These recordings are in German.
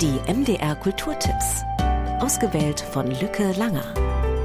Die MDR Kulturtipps. Ausgewählt von Lücke Langer.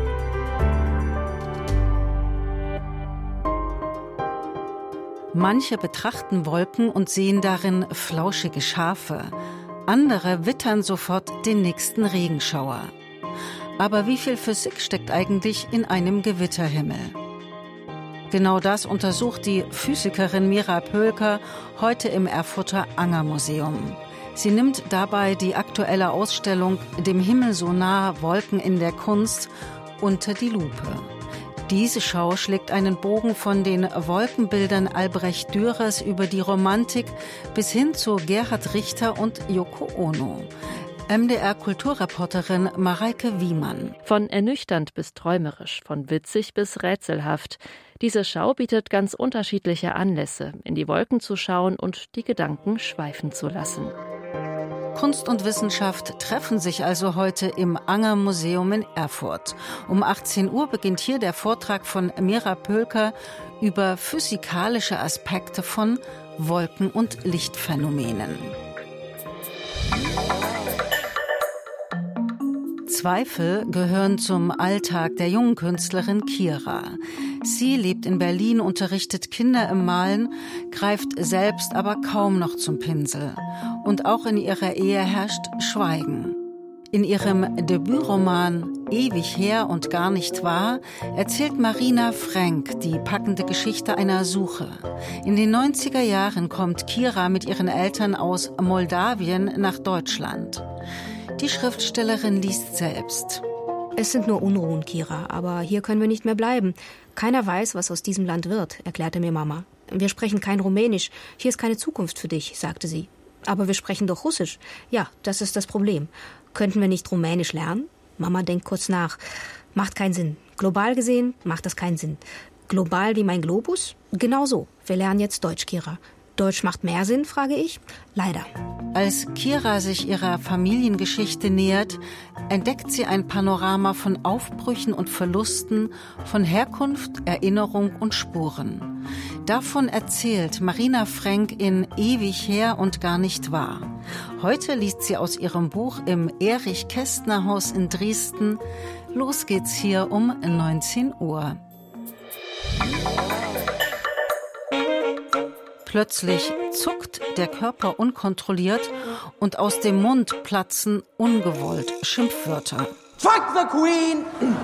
Manche betrachten Wolken und sehen darin flauschige Schafe. Andere wittern sofort den nächsten Regenschauer. Aber wie viel Physik steckt eigentlich in einem Gewitterhimmel? Genau das untersucht die Physikerin Mira Pölker heute im Erfurter Anger-Museum. Sie nimmt dabei die aktuelle Ausstellung »Dem Himmel so nah, Wolken in der Kunst« unter die Lupe. Diese Schau schlägt einen Bogen von den Wolkenbildern Albrecht Dürers über die Romantik bis hin zu Gerhard Richter und Yoko Ono. MDR-Kulturreporterin Mareike Wiemann. Von ernüchternd bis träumerisch, von witzig bis rätselhaft. Diese Schau bietet ganz unterschiedliche Anlässe, in die Wolken zu schauen und die Gedanken schweifen zu lassen. Kunst und Wissenschaft treffen sich also heute im Anger-Museum in Erfurt. Um 18 Uhr beginnt hier der Vortrag von Mira Pölker über physikalische Aspekte von Wolken- und Lichtphänomenen. Zweifel gehören zum Alltag der jungen Künstlerin Kira. Sie lebt in Berlin, unterrichtet Kinder im Malen, greift selbst aber kaum noch zum Pinsel. Und auch in ihrer Ehe herrscht Schweigen. In ihrem Debütroman »Ewig her und gar nicht wahr« erzählt Marina Frank die packende Geschichte einer Suche. In den 90er Jahren kommt Kira mit ihren Eltern aus Moldawien nach Deutschland. Die Schriftstellerin liest selbst. Es sind nur Unruhen, Kira, aber hier können wir nicht mehr bleiben. Keiner weiß, was aus diesem Land wird, erklärte mir Mama. Wir sprechen kein Rumänisch. Hier ist keine Zukunft für dich, sagte sie. Aber wir sprechen doch Russisch. Ja, das ist das Problem. Könnten wir nicht Rumänisch lernen? Mama denkt kurz nach. Macht keinen Sinn. Global gesehen macht das keinen Sinn. Global wie mein Globus? Genau so. Wir lernen jetzt Deutsch, Kira. Deutsch macht mehr Sinn, frage ich? Leider. Als Kira sich ihrer Familiengeschichte nähert, entdeckt sie ein Panorama von Aufbrüchen und Verlusten, von Herkunft, Erinnerung und Spuren. Davon erzählt Marina Frank in »Ewig her und gar nicht wahr«. Heute liest sie aus ihrem Buch im Erich-Kästner-Haus in Dresden. Los geht's hier um 19 Uhr. Plötzlich zuckt der Körper unkontrolliert und aus dem Mund platzen ungewollt Schimpfwörter. Fuck the Queen!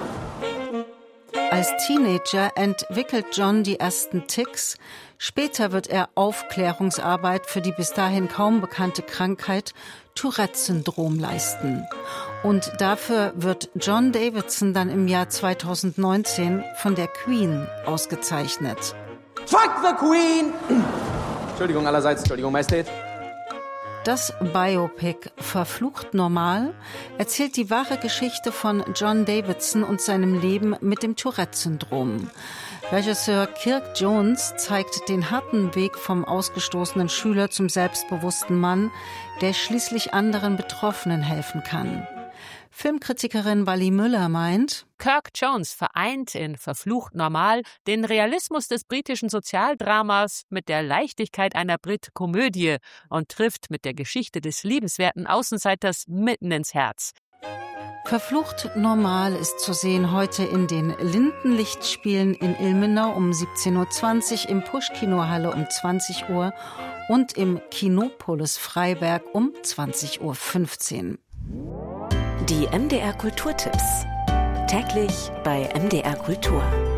Als Teenager entwickelt John die ersten Tics. Später wird er Aufklärungsarbeit für die bis dahin kaum bekannte Krankheit Tourette-Syndrom leisten. Und dafür wird John Davidson dann im Jahr 2019 von der Queen ausgezeichnet. Fuck the Queen! Entschuldigung allerseits, Entschuldigung, Majestät. Das Biopic »Verflucht normal« erzählt die wahre Geschichte von John Davidson und seinem Leben mit dem Tourette-Syndrom. Regisseur Kirk Jones zeigt den harten Weg vom ausgestoßenen Schüler zum selbstbewussten Mann, der schließlich anderen Betroffenen helfen kann. Filmkritikerin Wally Müller meint, Kirk Jones vereint in »Verflucht normal« den Realismus des britischen Sozialdramas mit der Leichtigkeit einer Brit-Komödie und trifft mit der Geschichte des liebenswerten Außenseiters mitten ins Herz. Verflucht normal ist zu sehen heute in den Lindenlichtspielen in Ilmenau um 17.20 Uhr, im Pusch-Kinohalle um 20 Uhr und im Kinopolis Freiberg um 20.15 Uhr. Die MDR Kulturtipps. Täglich bei MDR Kultur.